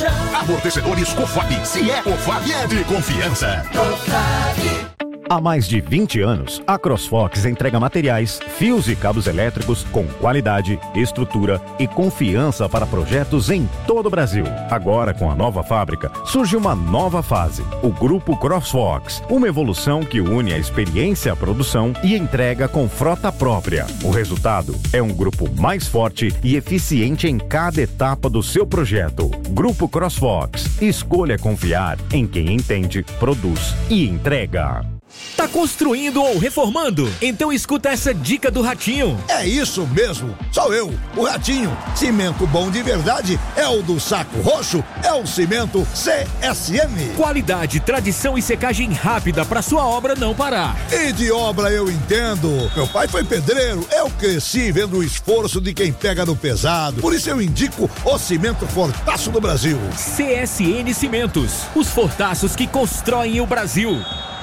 Amortecedores Cofap. Se é Cofap, é de confiança. Há mais de 20 anos, a CrossFox entrega materiais, fios e cabos elétricos com qualidade, estrutura e confiança para projetos em todo o Brasil. Agora, com a nova fábrica, surge uma nova fase, o Grupo CrossFox, uma evolução que une a experiência à produção e entrega com frota própria. O resultado é um grupo mais forte e eficiente em cada etapa do seu projeto. Grupo CrossFox. Escolha confiar em quem entende, produz e entrega. Tá construindo ou reformando? Então escuta essa dica do Ratinho. É isso mesmo, sou eu, o Ratinho. Cimento bom de verdade é o do Saco Roxo, é o cimento CSM. Qualidade, tradição e secagem rápida para sua obra não parar. E de obra eu entendo. Meu pai foi pedreiro, eu cresci vendo o esforço de quem pega no pesado. Por isso eu indico o cimento Fortaço do Brasil. CSN Cimentos, os fortaços que constroem o Brasil.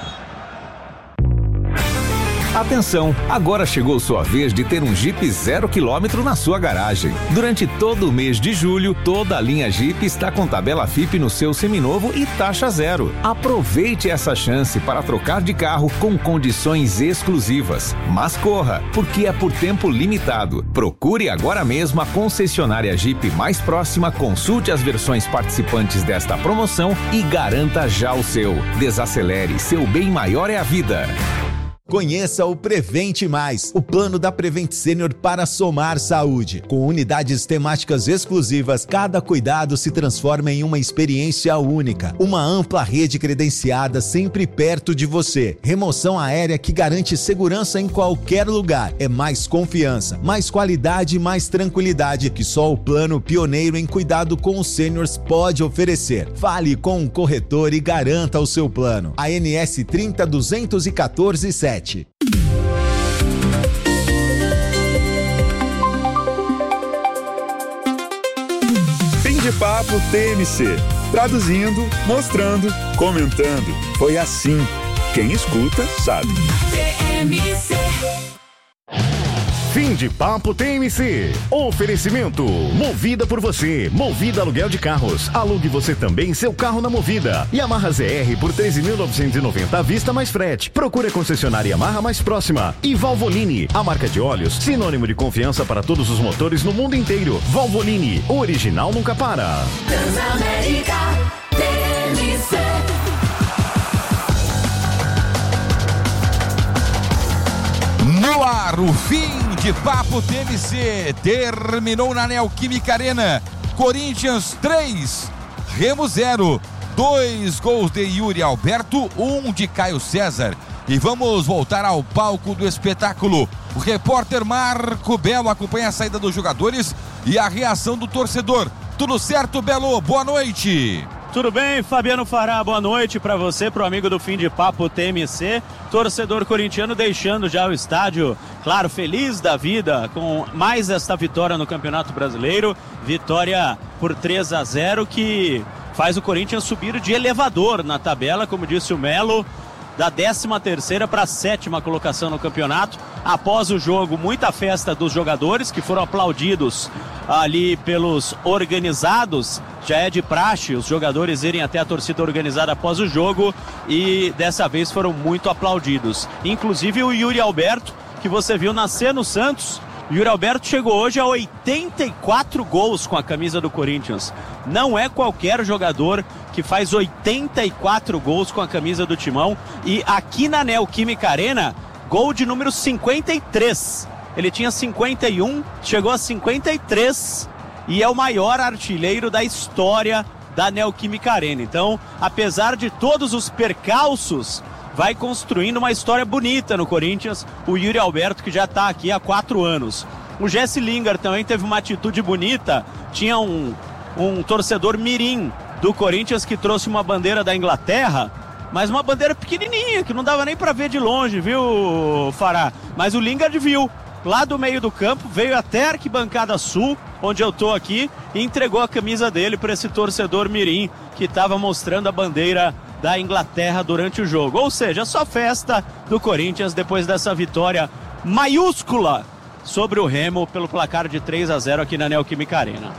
Atenção, agora chegou sua vez de ter um Jeep 0 km na sua garagem. Durante todo o mês de julho, toda a linha Jeep está com tabela FIP no seu seminovo e taxa zero. Aproveite essa chance para trocar de carro com condições exclusivas. Mas corra, porque é por tempo limitado. Procure agora mesmo a concessionária Jeep mais próxima, consulte as versões participantes desta promoção e garanta já o seu. Desacelere, seu bem maior é a vida. Conheça o Prevente Mais, o plano da Prevent Senior para somar saúde. Com unidades temáticas exclusivas, cada cuidado se transforma em uma experiência única. Uma ampla rede credenciada sempre perto de você. Remoção aérea que garante segurança em qualquer lugar. É mais confiança, mais qualidade e mais tranquilidade que só o plano pioneiro em cuidado com os sêniors pode oferecer. Fale com um corretor e garanta o seu plano. ANS 30.214.7. Fim de Papo TMC. Traduzindo, mostrando, comentando. Foi assim. Quem escuta, sabe. TMC. Fim de Papo TMC. Oferecimento. Movida por você. Movida Aluguel de Carros. Alugue você também seu carro na Movida. Yamaha ZR por 13.990 à vista mais frete. Procure a concessionária Yamaha mais próxima. E Valvoline, a marca de óleos, sinônimo de confiança para todos os motores no mundo inteiro. Valvoline, o original nunca para. Transamérica TMC. No ar, o fim de Papo TMC terminou na Neoquímica Arena. Corinthians 3, Remo 0. 2 gols de Yuri Alberto, 1 de Caio César. E vamos voltar ao palco do espetáculo. O repórter Marco Belo acompanha a saída dos jogadores e a reação do torcedor. Tudo certo, Belo? Boa noite. Tudo bem, Fabiano Fará, boa noite para você, pro amigo do Fim de Papo TMC, torcedor corintiano deixando já o estádio, claro, feliz da vida com mais esta vitória no Campeonato Brasileiro, vitória por 3-0 que faz o Corinthians subir de elevador na tabela, como disse o Melo, da 13ª para a 7ª colocação no campeonato. Após o jogo, muita festa dos jogadores que foram aplaudidos ali pelos organizados. Já é de praxe os jogadores irem até a torcida organizada após o jogo e dessa vez foram muito aplaudidos. Inclusive o Yuri Alberto, que você viu nascer no Santos. O Yuri Alberto chegou hoje a 84 gols com a camisa do Corinthians. Não é qualquer jogador que faz 84 gols com a camisa do Timão. E aqui na Neoquímica Arena, gol de número 53. Ele tinha 51, chegou a 53 e é o maior artilheiro da história da Neoquímica Arena. Então, apesar de todos os percalços, vai construindo uma história bonita no Corinthians, o Yuri Alberto, que já está aqui há 4 anos. O Jesse Lingard também teve uma atitude bonita, tinha um torcedor mirim do Corinthians que trouxe uma bandeira da Inglaterra, mas uma bandeira pequenininha, que não dava nem para ver de longe, viu, Fará? Mas o Lingard viu, lá do meio do campo, veio até a arquibancada sul, onde eu tô aqui, e entregou a camisa dele para esse torcedor mirim, que estava mostrando a bandeira da Inglaterra durante o jogo. Ou seja, só festa do Corinthians depois dessa vitória maiúscula sobre o Remo pelo placar de 3-0 aqui na Neoquímica Arena.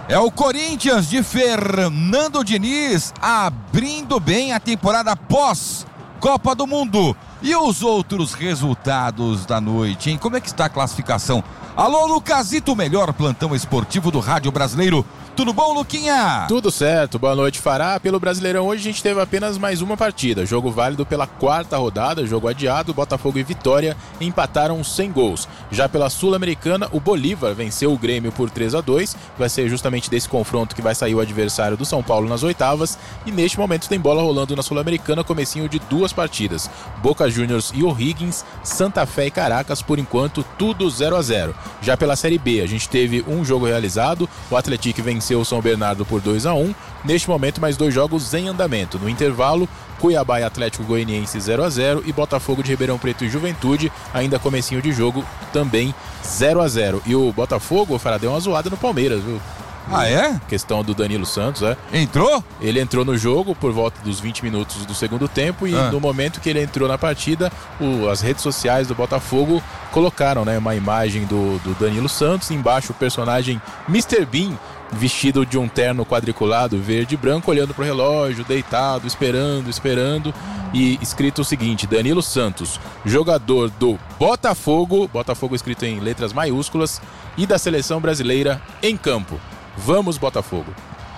É o Corinthians de Fernando Diniz abrindo bem a temporada pós Copa do Mundo. E os outros resultados da noite, hein? Como é que está a classificação? Alô, Lucasito, o melhor plantão esportivo do rádio brasileiro. Tudo bom, Luquinha? Tudo certo, boa noite, Fará. Pelo Brasileirão hoje a gente teve apenas mais uma partida. Jogo válido pela 4ª rodada, jogo adiado. Botafogo e Vitória empataram sem gols. Já pela Sul-Americana, o Bolívar venceu o Grêmio por 3-2. Vai ser justamente desse confronto que vai sair o adversário do São Paulo nas oitavas. E neste momento tem bola rolando na Sul-Americana, comecinho de 2 partidas. Boca Juniors e O'Higgins, Santa Fé e Caracas, por enquanto tudo 0-0. Já pela Série B, a gente teve um jogo realizado. O Atlético venceu o São Bernardo por 2-1. Neste momento, mais 2 jogos em andamento. No intervalo, Cuiabá e Atlético Goianiense 0-0 e Botafogo de Ribeirão Preto e Juventude, ainda comecinho de jogo, também 0-0. E o Botafogo, Fará, deu uma zoada no Palmeiras, viu? Ah, é? Questão do Danilo Santos, Entrou? Ele entrou no jogo por volta dos 20 minutos do segundo tempo e no momento que ele entrou na partida, as redes sociais do Botafogo colocaram, uma imagem do Danilo Santos, embaixo o personagem Mr. Bean, vestido de um terno quadriculado verde e branco, olhando pro relógio, deitado, esperando, e escrito o seguinte: Danilo Santos, jogador do Botafogo escrito em letras maiúsculas, e da seleção brasileira em campo. Vamos, Botafogo.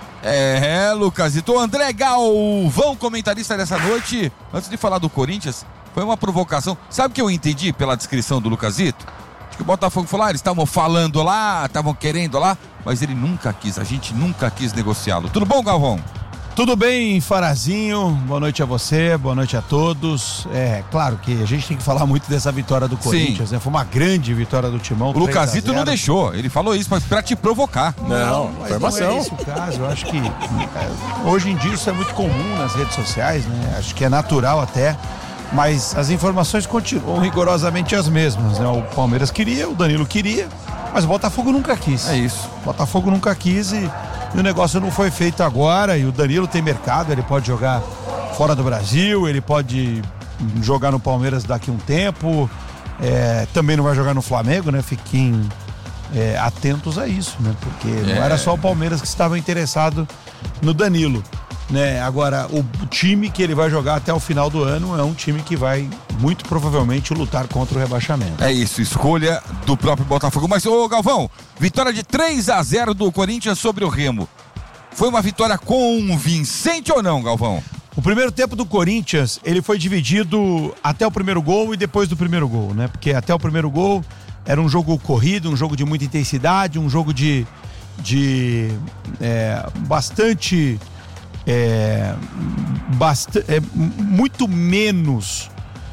Lucasito. André Galvão, comentarista dessa noite. Antes de falar do Corinthians, foi uma provocação. Sabe o que eu entendi pela descrição do Lucasito? Acho que o Botafogo falou, eles estavam falando lá, estavam querendo lá, mas ele nunca quis, a gente nunca quis negociá-lo. Tudo bom, Galvão? Tudo bem, Farazinho? Boa noite a você, boa noite a todos. Claro que a gente tem que falar muito dessa vitória do Corinthians, Foi uma grande vitória do Timão. O Lucasito não deixou, ele falou isso pra te provocar. Não, informação. Não é esse o caso, eu acho que hoje em dia isso é muito comum nas redes sociais, Acho que é natural até, mas as informações continuam rigorosamente as mesmas, O Palmeiras queria, o Danilo queria, mas o Botafogo nunca quis. É isso. O Botafogo nunca quis e o negócio não foi feito agora, e o Danilo tem mercado, ele pode jogar fora do Brasil, ele pode jogar no Palmeiras daqui a um tempo, também não vai jogar no Flamengo, Fiquem atentos a isso, Porque não era só o Palmeiras que estava interessado no Danilo, Agora, o time que ele vai jogar até o final do ano é um time que vai, muito provavelmente, lutar contra o rebaixamento. É isso, escolha do próprio Botafogo. Mas, Galvão, vitória de 3-0 do Corinthians sobre o Remo. Foi uma vitória convincente ou não, Galvão? O primeiro tempo do Corinthians, ele foi dividido até o primeiro gol e depois do primeiro gol, Porque até o primeiro gol era um jogo corrido, um jogo de muita intensidade, um jogo de bastante... muito menos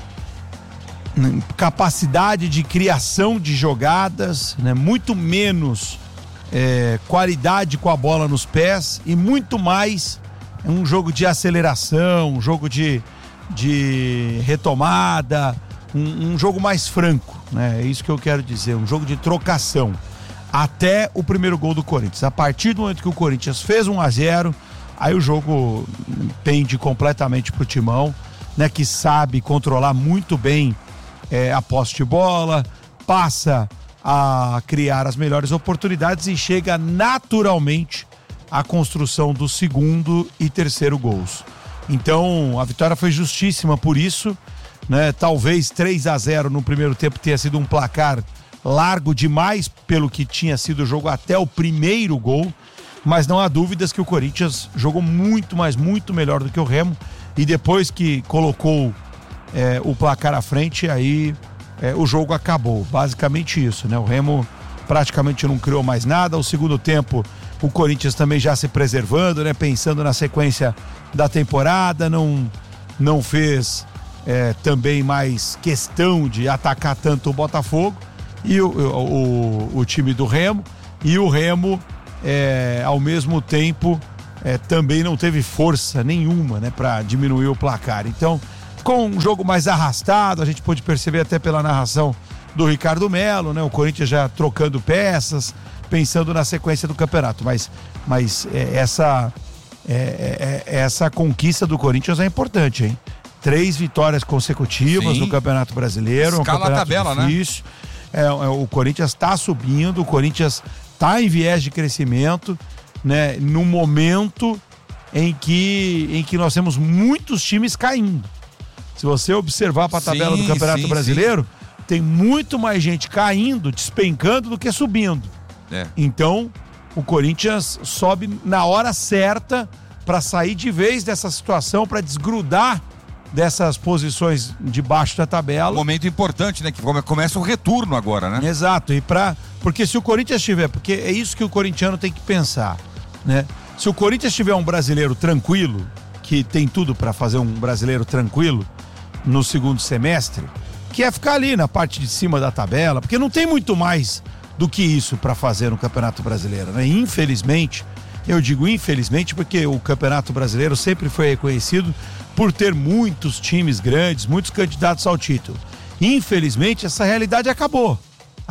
capacidade de criação de jogadas, muito menos qualidade com a bola nos pés e muito mais um jogo de aceleração, um jogo de retomada, um jogo mais franco, É isso que eu quero dizer, um jogo de trocação até o primeiro gol do Corinthians. A partir do momento que o Corinthians fez 1-0, aí o jogo pende completamente pro Timão, que sabe controlar muito bem a posse de bola, passa a criar as melhores oportunidades e chega naturalmente à construção do segundo e terceiro gols. Então, a vitória foi justíssima por isso, Talvez 3-0 no primeiro tempo tenha sido um placar largo demais pelo que tinha sido o jogo até o primeiro gol, mas não há dúvidas que o Corinthians jogou muito melhor do que o Remo, e depois que colocou o placar à frente, aí o jogo acabou, basicamente isso, O Remo praticamente não criou mais nada. O segundo tempo, o Corinthians também já se preservando, pensando na sequência da temporada, não fez também mais questão de atacar tanto o Botafogo e o time do Remo, e o Remo ao mesmo tempo também não teve força nenhuma para diminuir o placar. Então ficou um jogo mais arrastado, a gente pôde perceber até pela narração do Ricardo Melo, o Corinthians já trocando peças, pensando na sequência do campeonato, mas essa conquista do Corinthians é importante, hein? 3 vitórias consecutivas no Campeonato Brasileiro, escala um campeonato a tabela, difícil. O Corinthians está subindo, o Corinthians está em viés de crescimento, né, no momento em que nós temos muitos times caindo. Se você observar para a tabela do Campeonato Brasileiro, tem muito mais gente caindo, despencando do que subindo. Então, o Corinthians sobe na hora certa para sair de vez dessa situação, para desgrudar dessas posições de baixo da tabela. Um momento importante, né? Que começa o retorno agora, né? Exato, porque se o Corinthians tiver, porque é isso que o corintiano tem que pensar, né? Se o Corinthians tiver um brasileiro tranquilo, que tem tudo para fazer um brasileiro tranquilo no segundo semestre, que é ficar ali na parte de cima da tabela, porque não tem muito mais do que isso para fazer no Campeonato Brasileiro, né? Infelizmente, eu digo infelizmente porque o Campeonato Brasileiro sempre foi reconhecido por ter muitos times grandes, muitos candidatos ao título. Infelizmente, essa realidade acabou.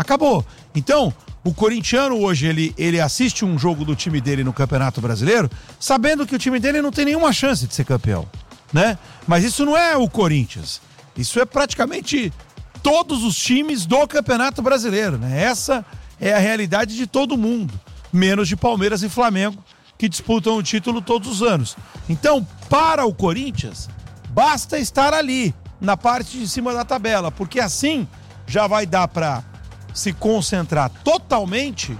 Então, o corintiano hoje, ele assiste um jogo do time dele no Campeonato Brasileiro, sabendo que o time dele não tem nenhuma chance de ser campeão, né? Mas isso não é o Corinthians. Isso é praticamente todos os times do Campeonato Brasileiro, né? Essa é a realidade de todo mundo, menos de Palmeiras e Flamengo, que disputam o título todos os anos. Então, para o Corinthians, basta estar ali, na parte de cima da tabela, porque assim já vai dar para se concentrar totalmente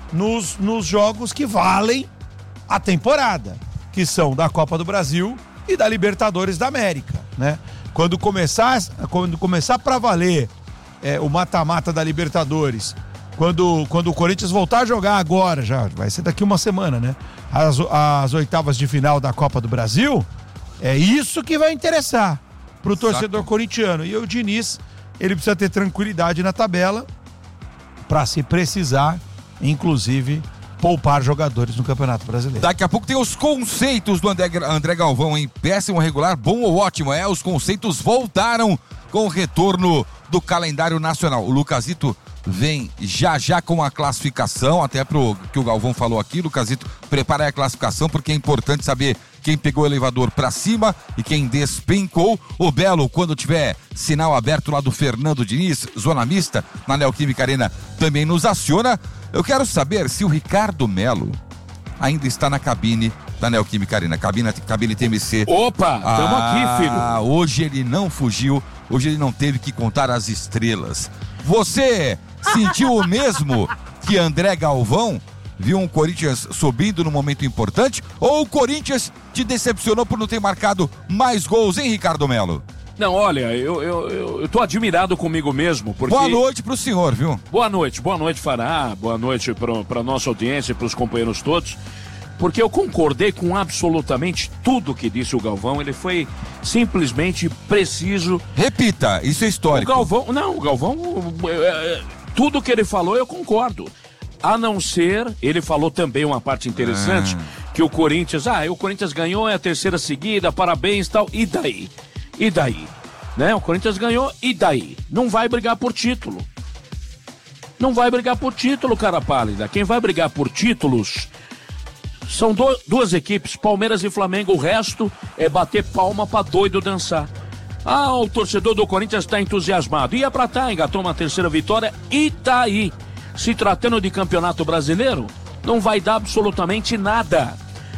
nos jogos que valem a temporada, que são da Copa do Brasil e da Libertadores da América, né? Quando começar para valer o mata-mata da Libertadores, quando o Corinthians voltar a jogar agora, já vai ser daqui uma semana, né? As oitavas de final da Copa do Brasil, é isso que vai interessar pro torcedor corintiano. E o Diniz, ele precisa ter tranquilidade na tabela para, se precisar, inclusive, poupar jogadores no Campeonato Brasileiro. Daqui a pouco tem os conceitos do André Galvão, em péssimo, regular, bom ou ótimo. Os conceitos voltaram com o retorno do calendário nacional. O Lucasito vem já com a classificação, até pro que o Galvão falou aqui. Lucasito, prepara aí a classificação, porque é importante saber quem pegou o elevador pra cima e quem despencou. O Belo, quando tiver sinal aberto lá do Fernando Diniz, zona mista, na Neoquímica Arena, também nos aciona. Eu quero saber se o Ricardo Melo ainda está na cabine da Neoquímica Arena, cabine TMC. Opa, estamos aqui, filho. Hoje ele não fugiu, hoje ele não teve que contar as estrelas. Você sentiu o mesmo que André Galvão? Viu um Corinthians subindo no momento importante? Ou o Corinthians te decepcionou por não ter marcado mais gols, hein, Ricardo Melo? Não, olha, eu tô admirado comigo mesmo, porque... Boa noite pro senhor, viu? Boa noite, Fará, boa noite pra nossa audiência e pros companheiros todos, porque eu concordei com absolutamente tudo que disse o Galvão. Ele foi simplesmente preciso. Repita, isso é histórico. O Galvão, tudo que ele falou eu concordo. A não ser, ele falou também uma parte interessante, que o Corinthians ganhou, é a terceira seguida, parabéns e tal, e daí? E daí? Né? O Corinthians ganhou, e daí? Não vai brigar por título. Não vai brigar por título, cara pálida. Quem vai brigar por títulos são duas equipes, Palmeiras e Flamengo. O resto é bater palma pra doido dançar. O torcedor do Corinthians tá entusiasmado. Ia pra engatou uma terceira vitória, e daí? Se tratando de Campeonato Brasileiro, não vai dar absolutamente nada.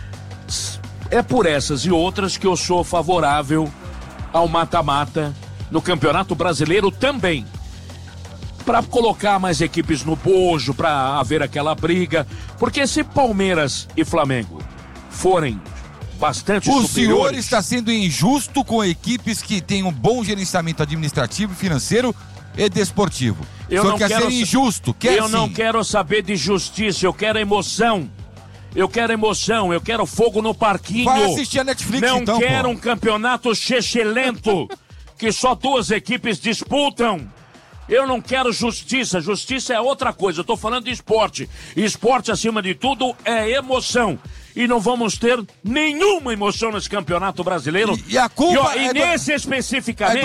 É por essas e outras que eu sou favorável ao mata-mata no Campeonato Brasileiro também. Para colocar mais equipes no bojo, para haver aquela briga. Porque se Palmeiras e Flamengo forem bastante superiores... O senhor está sendo injusto com equipes que têm um bom gerenciamento administrativo, financeiro e desportivo. O senhor quer ser injusto, Eu não quero saber de justiça, eu quero emoção. Eu quero fogo no parquinho. Vai assistir a Netflix, não então, quero um campeonato chechelento que só duas equipes disputam. Eu não quero justiça é outra coisa, eu tô falando de esporte. Esporte, acima de tudo, é emoção. E não vamos ter nenhuma emoção nesse Campeonato Brasileiro. E a culpa nesse especificamente...